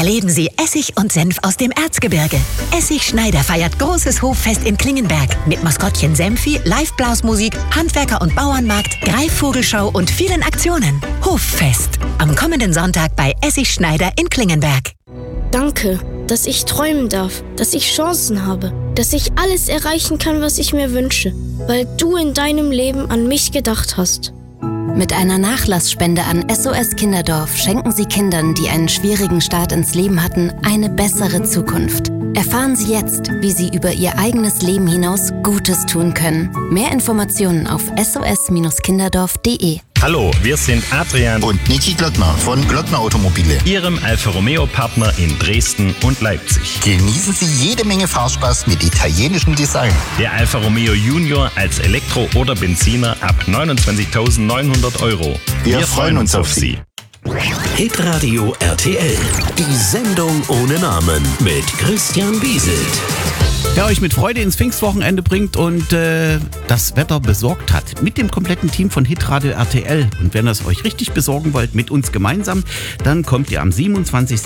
Erleben Sie Essig und Senf aus dem Erzgebirge. Essig Schneider feiert großes Hoffest in Klingenberg mit Maskottchen Senfi, Live-Blasmusik, Handwerker- und Bauernmarkt, Greifvogelschau und vielen Aktionen. Hoffest. Am kommenden Sonntag bei Essig Schneider in Klingenberg. Danke, dass ich träumen darf, dass ich Chancen habe, dass ich alles erreichen kann, was ich mir wünsche, weil du in deinem Leben an mich gedacht hast. Mit einer Nachlassspende an SOS Kinderdorf schenken Sie Kindern, die einen schwierigen Start ins Leben hatten, eine bessere Zukunft. Erfahren Sie jetzt, wie Sie über Ihr eigenes Leben hinaus Gutes tun können. Mehr Informationen auf sos-kinderdorf.de. Hallo, wir sind Adrian und Niki Glottner von Glottner Automobile, Ihrem Alfa Romeo Partner in Dresden und Leipzig. Genießen Sie jede Menge Fahrspaß mit italienischem Design. Der Alfa Romeo Junior als Elektro- oder Benziner ab 29.900 €. Wir freuen uns auf Sie. Hitradio RTL, die Sendung ohne Namen mit Christian Bieselt. Der euch mit Freude ins Pfingstwochenende bringt und das Wetter besorgt hat. Mit dem kompletten Team von Hitradio RTL. Und wenn ihr es euch richtig besorgen wollt, mit uns gemeinsam, dann kommt ihr am 27.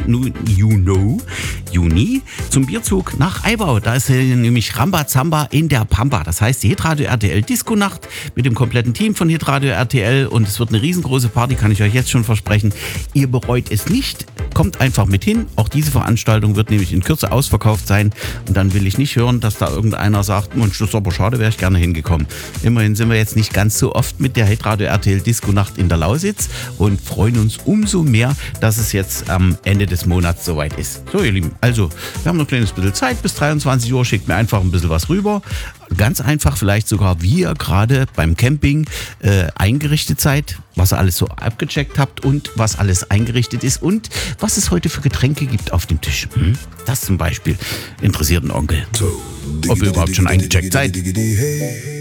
Juni zum Bierzug nach Eibau. Da ist nämlich Rambazamba in der Pampa. Das heißt die Hitradio RTL Disco-Nacht mit dem kompletten Team von Hitradio RTL. Und es wird eine riesengroße Party, kann ich euch jetzt schon versprechen. Ihr bereut es nicht. Kommt einfach mit hin. Auch diese Veranstaltung wird nämlich in Kürze ausverkauft sein. Und dann will ich nicht hören, dass da irgendeiner sagt, Mensch, das ist aber schade, wäre ich gerne hingekommen. Immerhin sind wir jetzt nicht ganz so oft mit der Hitradio RTL Disco-Nacht in der Lausitz und freuen uns umso mehr, dass es jetzt am Ende des Monats soweit ist. So, ihr Lieben, also, wir haben noch ein kleines bisschen Zeit. Bis 23 Uhr schickt mir einfach ein bisschen was rüber. Ganz einfach, vielleicht sogar, wie ihr gerade beim Camping eingerichtet seid, was ihr alles so abgecheckt habt und was alles eingerichtet ist und was es heute für Getränke gibt auf dem Tisch. Das zum Beispiel interessiert einen Onkel. Ob ihr überhaupt schon eingecheckt seid.